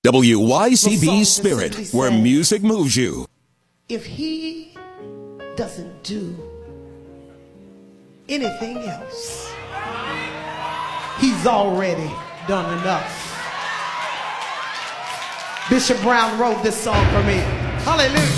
WYCB Spirit, where music moves you. If he doesn't do anything else, he's already done enough. Bishop Brown wrote this song for me. Hallelujah.